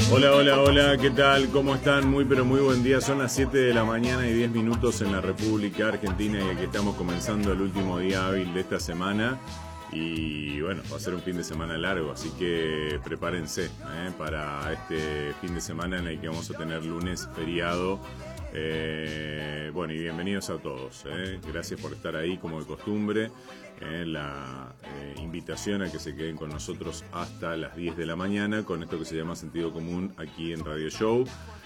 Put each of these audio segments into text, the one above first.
Hola, hola, hola, ¿qué tal? ¿Cómo están? Muy, pero muy buen día. Son las 7 de la mañana y 10 minutos en la República Argentina y aquí estamos comenzando el último día hábil de esta semana. Y bueno, va a ser un fin de semana largo, así que prepárense para este fin de semana en el que vamos a tener lunes feriado. Bueno, y bienvenidos a todos. Gracias por estar ahí como de costumbre. La invitación a que se queden con nosotros hasta las 10 de la mañana con esto que se llama Sentido Común aquí en Radio Show.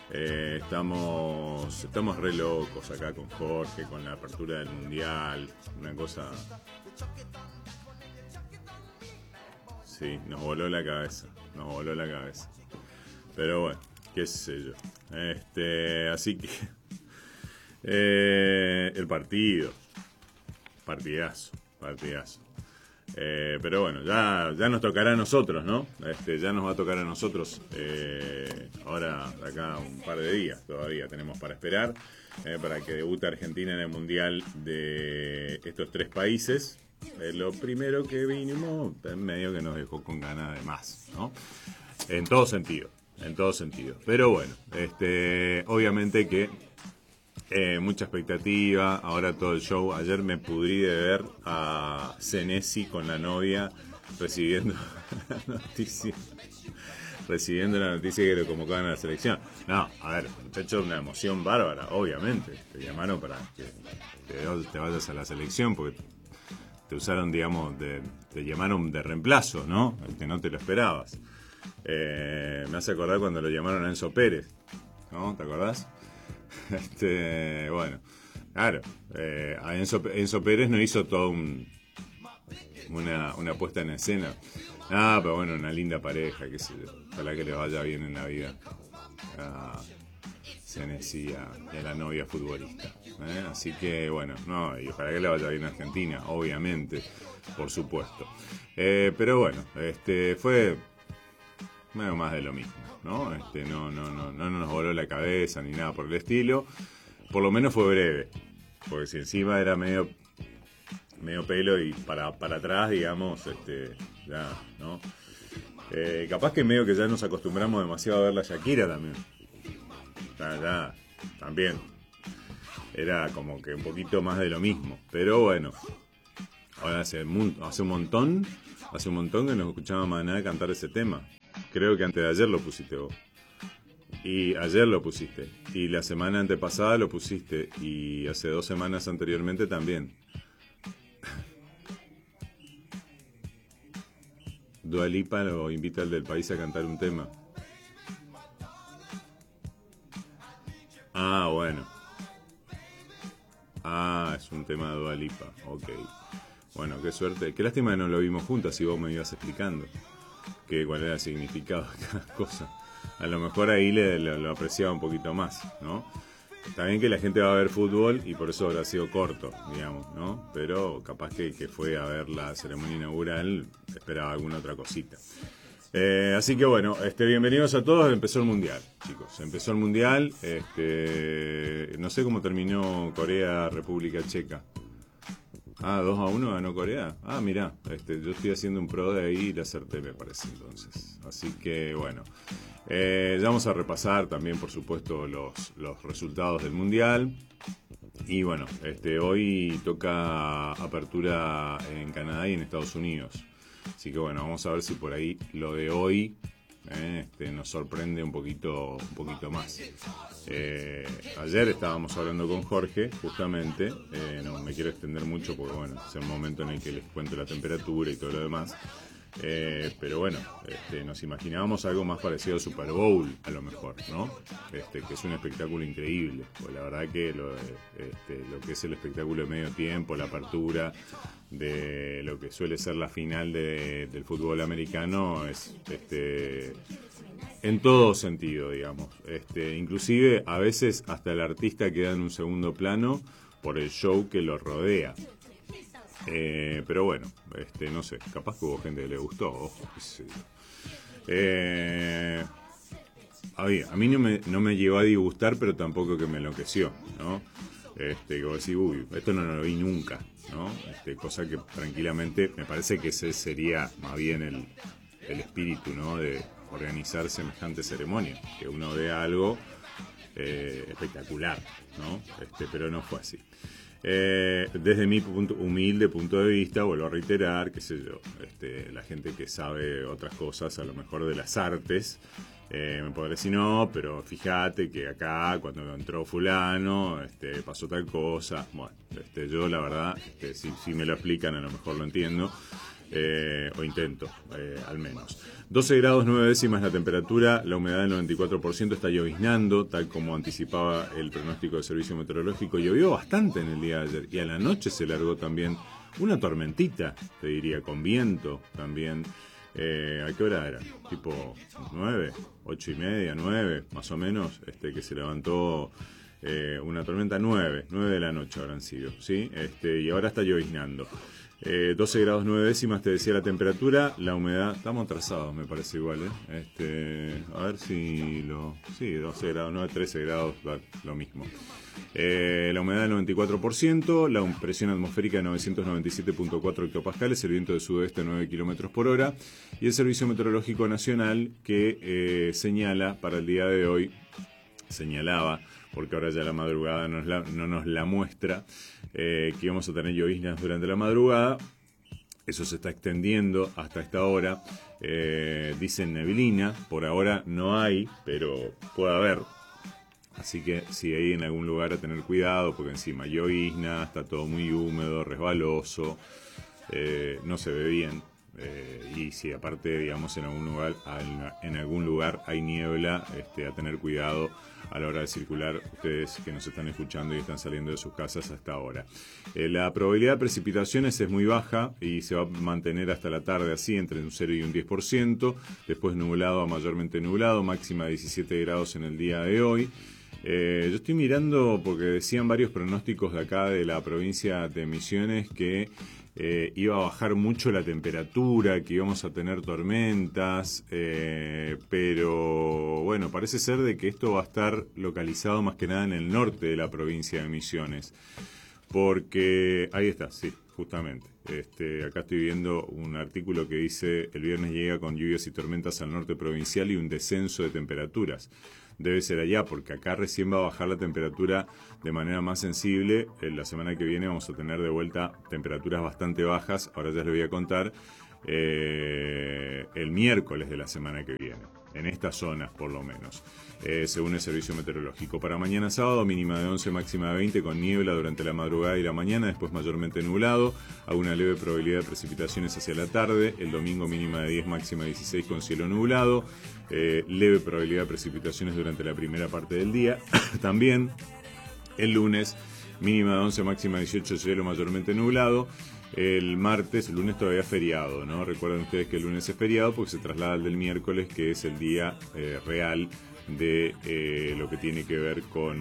Estamos re locos acá con Jorge, con la apertura del Mundial, una cosa... Sí, nos voló la cabeza. Pero bueno, qué sé yo. Así que... el partidazo. Pero bueno, ya nos tocará a nosotros, ¿no? Ya nos va a tocar a nosotros. Ahora, de acá un par de días todavía tenemos para esperar. Para que debute Argentina en el Mundial de estos tres países. Lo primero que vinimos, medio que nos dejó con ganas de más, ¿no? En todo sentido. Pero bueno, obviamente que mucha expectativa, ahora todo el show. Ayer me pudrí de ver a Senesi con la novia recibiendo la noticia que lo convocaban a la selección. No, a ver, muchacho, una emoción bárbara, obviamente. Te llamaron para que te vayas a la selección porque te usaron, digamos, te llamaron de reemplazo, ¿no? El que no te lo esperabas. Me hace acordar cuando lo llamaron a Enzo Pérez, ¿no? ¿Te acordás? Bueno, claro, a Enzo Pérez no hizo toda una puesta en escena. Pero bueno, una linda pareja, que ojalá que le vaya bien en la vida a Senesi y a la novia futbolista. Así que bueno, no, y ojalá que le vaya bien a Argentina, obviamente, por supuesto. Pero bueno, fue medio más de lo mismo, ¿no? No nos voló la cabeza ni nada por el estilo. Por lo menos fue breve, porque si encima era medio pelo y para atrás, digamos, ya, ¿no? Capaz que medio que ya nos acostumbramos demasiado a ver la Shakira también. Ya, también. Era como que un poquito más de lo mismo. Pero bueno, ahora hace un montón que no escuchaba más nada cantar ese tema. Creo que antes de ayer lo pusiste vos. Y ayer lo pusiste. Y la semana antepasada lo pusiste. Y hace 2 semanas anteriormente también. Dua Lipa lo invita al del país a cantar un tema. Bueno. Es un tema de Dua Lipa. Ok. Bueno, qué suerte. Qué lástima que no lo vimos juntos y vos me ibas explicando cuál era el significado de cada cosa. A lo mejor ahí lo apreciaba un poquito más, ¿no? Está bien que la gente va a ver fútbol y por eso habrá sido corto, digamos, ¿no? Pero capaz que fue a ver la ceremonia inaugural, esperaba alguna otra cosita. Así que bueno, bienvenidos a todos. Empezó el Mundial, chicos. Empezó el Mundial. No sé cómo terminó Corea, República Checa. 2-1 ganó Corea. Mirá, yo estoy haciendo un pro de ahí y le acerté, me parece, entonces. Así que bueno, ya vamos a repasar también, por supuesto, los resultados del Mundial. Y bueno, hoy toca apertura en Canadá y en Estados Unidos. Así que bueno, vamos a ver si por ahí lo de hoy nos sorprende un poquito más. Ayer estábamos hablando con Jorge, justamente, no me quiero extender mucho porque bueno, es el momento en el que les cuento la temperatura y todo lo demás. Pero bueno, nos imaginábamos algo más parecido al Super Bowl, a lo mejor, ¿no? Que es un espectáculo increíble. Pues la verdad que lo que es el espectáculo de medio tiempo, la apertura de lo que suele ser la final del fútbol americano es en todo sentido, digamos. Inclusive a veces hasta el artista queda en un segundo plano por el show que lo rodea. Pero bueno, no sé, capaz que hubo gente que le gustó, ojo, qué sé yo. A mí no me llegó a disgustar, pero tampoco que me enloqueció, ¿no? Que vos decís, uy, esto no lo vi nunca, ¿no? Cosa que tranquilamente me parece que ese sería más bien el espíritu, ¿no? De organizar semejante ceremonia, que uno vea algo espectacular, ¿no? Pero no fue así. Desde mi humilde punto de vista, vuelvo a reiterar, qué sé yo, la gente que sabe otras cosas, a lo mejor de las artes, me podrá decir no, pero fíjate que acá cuando entró fulano, pasó tal cosa. Bueno, yo la verdad, si me lo explican a lo mejor lo entiendo, o intento, al menos. 12 grados 9 décimas la temperatura, la humedad del 94%, está lloviznando, tal como anticipaba el pronóstico del Servicio Meteorológico. Llovió bastante en el día de ayer y a la noche se largó también una tormentita, te diría, con viento también. ¿A qué hora era? Tipo 9, 8 y media, 9, más o menos, que se levantó una tormenta. 9 de la noche habrán sido, ¿sí? Y ahora está lloviznando. 12 grados 9 décimas, te decía la temperatura, la humedad, estamos atrasados, me parece igual, a ver si sí, 12 grados, 9, 13 grados, lo mismo. La humedad del 94%, la presión atmosférica de 997.4 hectopascales, el viento de sudoeste a 9 kilómetros por hora, y el Servicio Meteorológico Nacional que señala para el día de hoy, señalaba, porque ahora ya la madrugada no nos la muestra, que íbamos a tener lloviznas durante la madrugada. Eso se está extendiendo hasta esta hora. Dicen neblina, por ahora no hay, pero puede haber. Así que si hay en algún lugar a tener cuidado, porque encima llovizna, está todo muy húmedo, resbaloso, no se ve bien. Y si aparte, digamos, en algún lugar hay niebla, a tener cuidado a la hora de circular, ustedes que nos están escuchando y están saliendo de sus casas hasta ahora. La probabilidad de precipitaciones es muy baja y se va a mantener hasta la tarde así, entre un 0 y un 10%, después nublado a mayormente nublado, máxima 17 grados en el día de hoy. Yo estoy mirando porque decían varios pronósticos de acá de la provincia de Misiones que iba a bajar mucho la temperatura, que íbamos a tener tormentas, pero bueno, parece ser de que esto va a estar localizado más que nada en el norte de la provincia de Misiones, porque ahí está, sí, justamente. Acá estoy viendo un artículo que dice: el viernes llega con lluvias y tormentas al norte provincial y un descenso de temperaturas. Debe ser allá, porque acá recién va a bajar la temperatura de manera más sensible. La semana que viene vamos a tener de vuelta temperaturas bastante bajas. Ahora ya les voy a contar el miércoles de la semana que viene, en estas zonas por lo menos, según el Servicio Meteorológico. Para mañana sábado, mínima de 11, máxima de 20, con niebla durante la madrugada y la mañana, después mayormente nublado, a una leve probabilidad de precipitaciones hacia la tarde. El domingo mínima de 10, máxima de 16, con cielo nublado, leve probabilidad de precipitaciones durante la primera parte del día. También el lunes mínima de 11, máxima de 18, cielo mayormente nublado. El martes, el lunes todavía es feriado, ¿no? Recuerden ustedes que el lunes es feriado porque se traslada al del miércoles, que es el día real de lo que tiene que ver con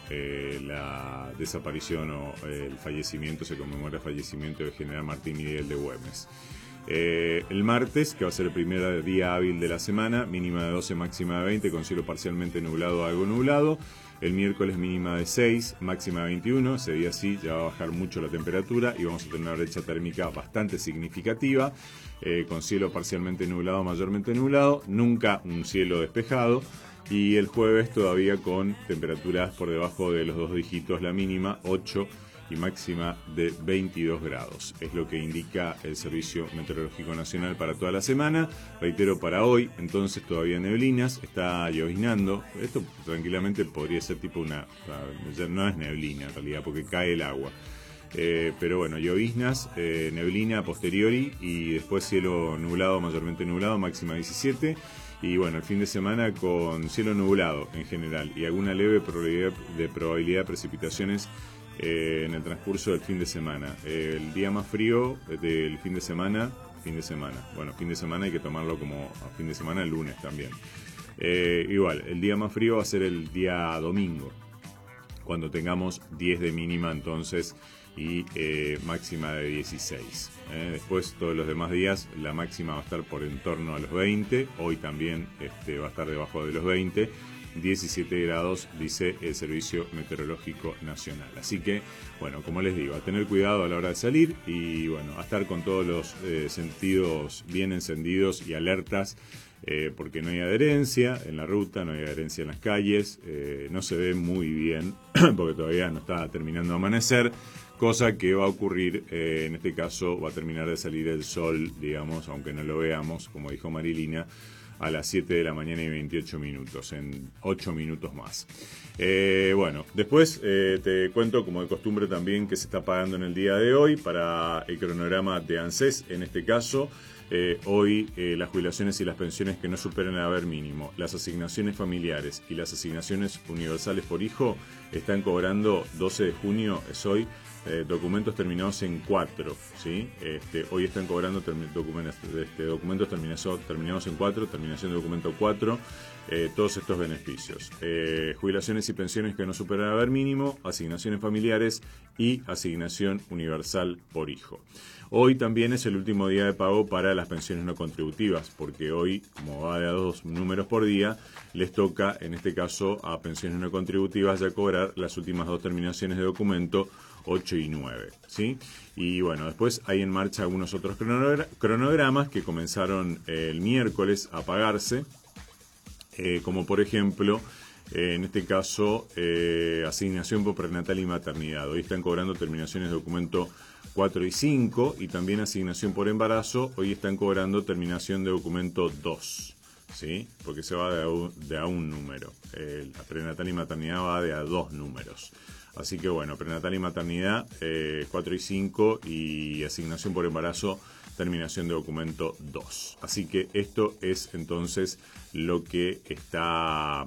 la desaparición o el fallecimiento. Se conmemora el fallecimiento del general Martín Miguel de Güemes. El martes, que va a ser el primer día hábil de la semana, mínima de 12, máxima de 20, con cielo parcialmente nublado o algo nublado. El miércoles mínima de 6, máxima de 21, ese día sí ya va a bajar mucho la temperatura y vamos a tener una brecha térmica bastante significativa, con cielo parcialmente nublado, mayormente nublado, nunca un cielo despejado. Y el jueves todavía con temperaturas por debajo de los 2 dígitos, la mínima 8 y máxima de 22 grados. Es lo que indica el Servicio Meteorológico Nacional para toda la semana. Reitero, para hoy, entonces todavía neblinas, está lloviznando. Esto tranquilamente podría ser tipo no es neblina en realidad, porque cae el agua. Pero bueno, lloviznas, neblina a posteriori y después cielo nublado, mayormente nublado, máxima 17. Y bueno, el fin de semana con cielo nublado en general y alguna leve probabilidad de precipitaciones en el transcurso del fin de semana. El día más frío del fin de semana, bueno, fin de semana hay que tomarlo como fin de semana, el lunes también. Igual, el día más frío va a ser el día domingo, cuando tengamos 10 de mínima entonces y máxima de 16. Después todos los demás días la máxima va a estar por en torno a los 20, hoy también va a estar debajo de los 20. 17 grados, dice el Servicio Meteorológico Nacional. Así que, bueno, como les digo, a tener cuidado a la hora de salir y, bueno, a estar con todos los sentidos bien encendidos y alertas porque no hay adherencia en la ruta, no hay adherencia en las calles, no se ve muy bien porque todavía no está terminando de amanecer, cosa que va a ocurrir, en este caso va a terminar de salir el sol, digamos, aunque no lo veamos, como dijo Marilina, a las 7 de la mañana y 28 minutos, en 8 minutos más. Bueno, después te cuento, como de costumbre también, que se está pagando en el día de hoy para el cronograma de ANSES, en este caso. Hoy las jubilaciones y las pensiones que no superan el haber mínimo, las asignaciones familiares y las asignaciones universales por hijo están cobrando 12 de junio, es hoy, documentos terminados en 4, ¿sí? Hoy están cobrando documentos terminados en 4, terminación de documento 4, todos estos beneficios. Jubilaciones y pensiones que no superan el haber mínimo, asignaciones familiares y asignación universal por hijo. Hoy también es el último día de pago para las pensiones no contributivas, porque hoy, como va de a 2 números por día, les toca, en este caso, a pensiones no contributivas ya cobrar las últimas 2 terminaciones de documento, 8 y 9, ¿sí? Y bueno, después hay en marcha algunos otros cronogramas que comenzaron el miércoles a pagarse, como por ejemplo, en este caso, asignación por prenatal y maternidad. Hoy están cobrando terminaciones de documento 4 y 5, y también asignación por embarazo. Hoy están cobrando terminación de documento 2, ¿sí? Porque se va de a un número. La prenatal y maternidad va de a 2 números. Así que bueno, prenatal y maternidad 4 y 5, y asignación por embarazo, terminación de documento 2. Así que esto es entonces lo que está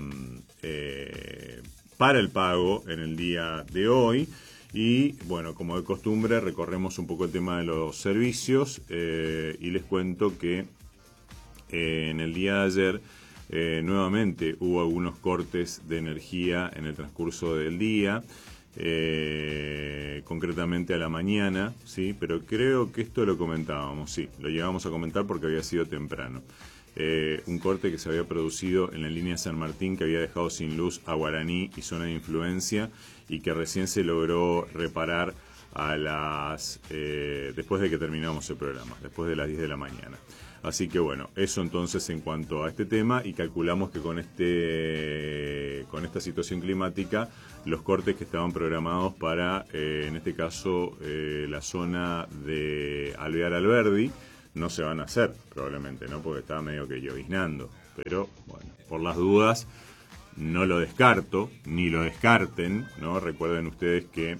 para el pago en el día de hoy. Y bueno, como de costumbre, recorremos un poco el tema de los servicios, y les cuento que en el día de ayer nuevamente hubo algunos cortes de energía en el transcurso del día, concretamente a la mañana, ¿sí? Pero creo que esto lo comentábamos, sí, lo llegamos a comentar porque había sido temprano. Un corte que se había producido en la línea San Martín, que había dejado sin luz a Guaraní y zona de influencia, y que recién se logró reparar después de que terminamos el programa, después de las 10 de la mañana. Así que bueno, eso entonces en cuanto a este tema, y calculamos que con esta situación climática, los cortes que estaban programados para, en este caso, la zona de Alvear Alberdi, no se van a hacer probablemente, ¿no? Porque estaba medio que lloviznando. Pero bueno, por las dudas, no lo descarto, ni lo descarten, ¿no? Recuerden ustedes que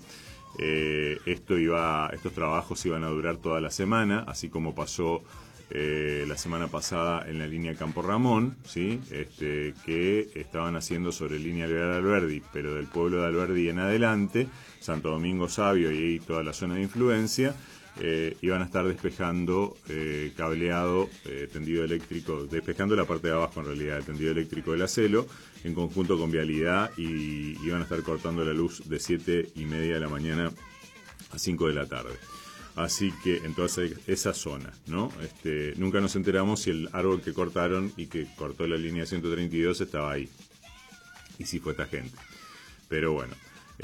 estos trabajos iban a durar toda la semana, así como pasó la semana pasada en la línea Campo Ramón, ¿sí? Que estaban haciendo sobre línea Alvear Alberdi, pero del pueblo de Alberdi en adelante, Santo Domingo Sabio y toda la zona de influencia. Iban a estar despejando cableado, tendido eléctrico, despejando la parte de abajo en realidad, el tendido eléctrico del acelo, en conjunto con vialidad, y iban a estar cortando la luz de 7:30 de la mañana a 5 de la tarde. Así que entonces esa zona, ¿no? Nunca nos enteramos si el árbol que cortaron y que cortó la línea 132 estaba ahí, y si fue esta gente. Pero bueno,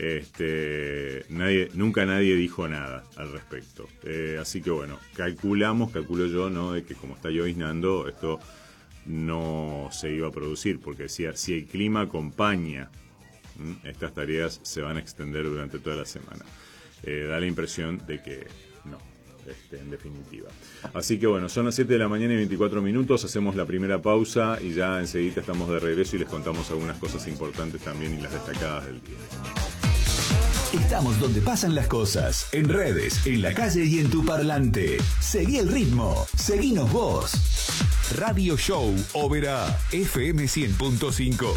nunca nadie dijo nada al respecto. Así que bueno, calculo yo, ¿no?, de que como está lloviznando, esto no se iba a producir, porque si el clima acompaña, estas tareas se van a extender durante toda la semana. Da la impresión de que no, en definitiva. Así que bueno, son las 7 de la mañana y 24 minutos, hacemos la primera pausa y ya enseguida estamos de regreso y les contamos algunas cosas importantes también y las destacadas del día. Estamos donde pasan las cosas, en redes, en la calle y en tu parlante. Seguí el ritmo, seguinos vos. Radio Show Oberá, FM 100.5.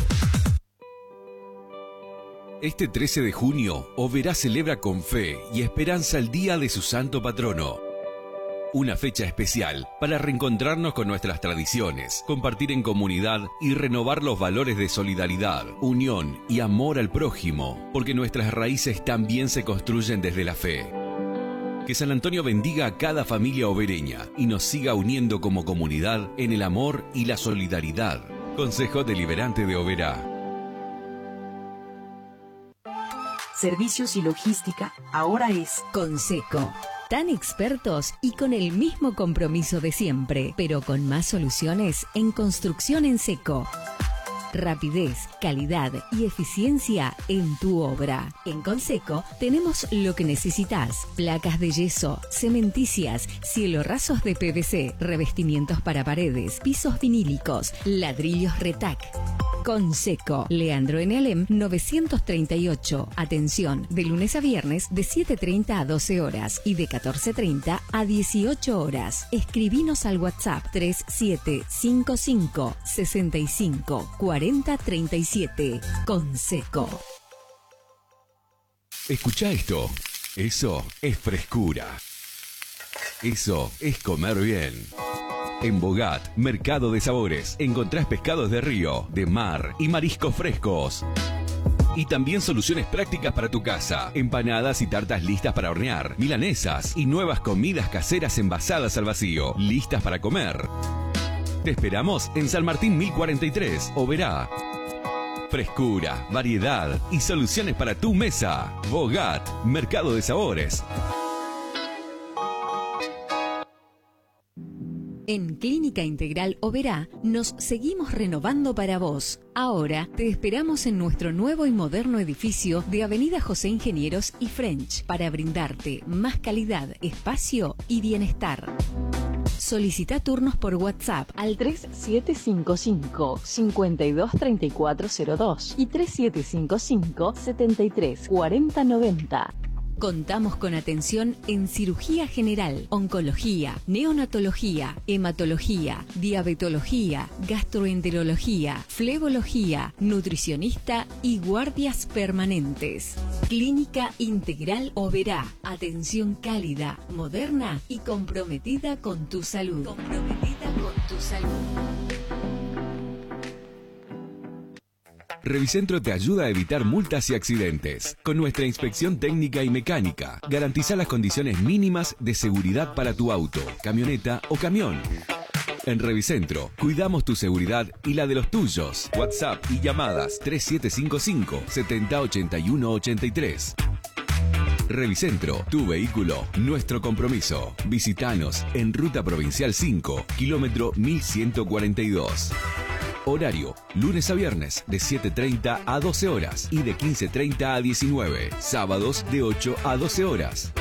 Este 13 de junio, Oberá celebra con fe y esperanza el día de su santo patrono. Una fecha especial para reencontrarnos con nuestras tradiciones, compartir en comunidad y renovar los valores de solidaridad, unión y amor al prójimo, porque nuestras raíces también se construyen desde la fe. Que San Antonio bendiga a cada familia obereña y nos siga uniendo como comunidad en el amor y la solidaridad. Consejo Deliberante de Oberá. Servicios y logística ahora es Conseco. tan expertos y con el mismo compromiso de siempre, pero con más soluciones en construcción en seco. Rapidez, calidad y eficiencia en tu obra. En Conseco tenemos lo que necesitas: placas de yeso, cementicias, cielorrasos de PVC, revestimientos para paredes, pisos vinílicos, ladrillos Retac. Conseco, Leandro N. Alem 938. Atención, de lunes a viernes de 7:30 a 12 horas y de 14:30 a 18 horas. Escribinos al WhatsApp 3755 65 40 37. Conseco. Escucha esto. Eso es frescura. Eso es comer bien. En Bogat, Mercado de Sabores, encontrás pescados de río, de mar y mariscos frescos. Y también soluciones prácticas para tu casa, empanadas y tartas listas para hornear, milanesas y nuevas comidas caseras envasadas al vacío, listas para comer. Te esperamos en San Martín 1043, Oberá. Frescura, variedad y soluciones para tu mesa. Bogat, Mercado de Sabores. En Clínica Integral Oberá nos seguimos renovando para vos. Ahora te esperamos en nuestro nuevo y moderno edificio de Avenida José Ingenieros y French para brindarte más calidad, espacio y bienestar. Solicita turnos por WhatsApp al 3755 523402 y 3755 734090. Contamos con atención en cirugía general, oncología, neonatología, hematología, diabetología, gastroenterología, flebología, nutricionista y guardias permanentes. Clínica Integral Oberá. Atención cálida, moderna y comprometida con tu salud. Revicentro te ayuda a evitar multas y accidentes. Con nuestra inspección técnica y mecánica, garantiza las condiciones mínimas de seguridad para tu auto, camioneta o camión. En Revicentro, cuidamos tu seguridad y la de los tuyos. WhatsApp y llamadas 3755 7081 83. Revicentro, tu vehículo, nuestro compromiso. Visítanos en Ruta Provincial 5, kilómetro 1142. Horario, lunes a viernes de 7:30 a 12 horas y de 15:30 a 19. Sábados de 8 a 12 horas.